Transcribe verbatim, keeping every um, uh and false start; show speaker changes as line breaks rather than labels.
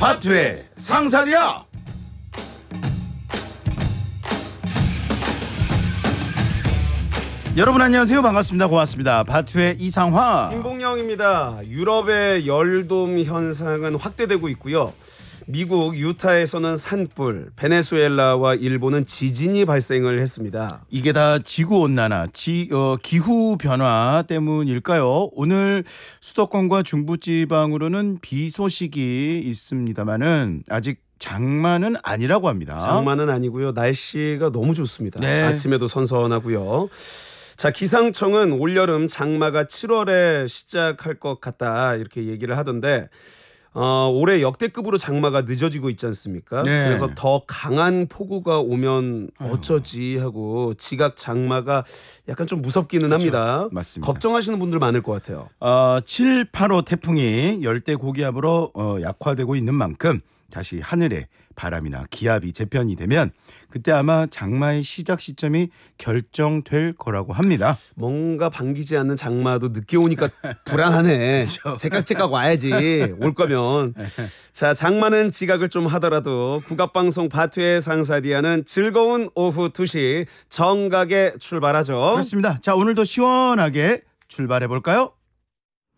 바투의 상사디야. 여러분 안녕하세요. 반갑습니다. 고맙습니다. 바투의 이상화
김봉영입니다. 유럽의 열돔 현상은 확대되고 있고요. 미국 유타에서는 산불, 베네수엘라와 일본은 지진이 발생을 했습니다.
이게 다 지구온난화, 지, 어, 기후변화 때문일까요? 오늘 수도권과 중부지방으로는 비 소식이 있습니다만은 아직 장마는 아니라고 합니다.
장마는 아니고요. 날씨가 너무 좋습니다.
네.
아침에도 선선하고요. 자, 기상청은 올여름 장마가 칠월에 시작할 것 같다 이렇게 얘기를 하던데 어, 올해 역대급으로 장마가 늦어지고 있지 않습니까?
네.
그래서 더 강한 폭우가 오면 어쩌지 하고 지각 장마가 약간 좀 무섭기는
그렇죠.
합니다.
맞습니다.
걱정하시는 분들 많을 것 같아요.
어, 칠, 팔 호 태풍이 열대 고기압으로 어, 약화되고 있는 만큼 다시 하늘에 바람이나 기압이 재편이 되면 그때 아마 장마의 시작 시점이 결정될 거라고 합니다.
뭔가 반기지 않는 장마도 늦게 오니까 불안하네. 제깍제깍 와야지 올 거면. 자, 장마는 지각을 좀 하더라도 국악방송 바투의 상사디아는 즐거운 오후 두 시 정각에 출발하죠.
그렇습니다. 자, 오늘도 시원하게 출발해 볼까요?